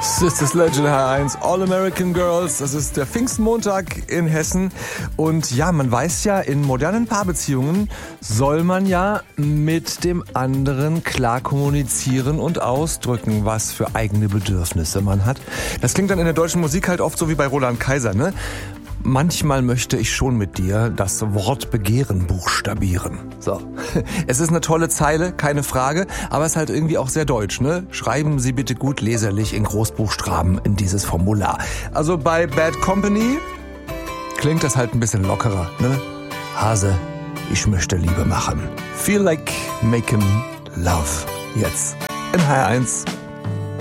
Sisters Legend H1, All American Girls. Das ist der Pfingstmontag in Hessen. Und ja, man weiß ja, in modernen Paarbeziehungen soll man ja mit dem anderen klar kommunizieren und ausdrücken, was für eigene Bedürfnisse man hat. Das klingt dann in der deutschen Musik halt oft so wie bei Roland Kaiser, ne? Manchmal möchte ich schon mit dir das Wort Begehren buchstabieren. So. Es ist eine tolle Zeile, keine Frage, aber es ist halt irgendwie auch sehr deutsch, ne? Schreiben Sie bitte gut leserlich in Großbuchstaben in dieses Formular. Also bei Bad Company klingt das halt ein bisschen lockerer, ne? Hase, ich möchte Liebe machen. Feel like making love. Jetzt in HR1.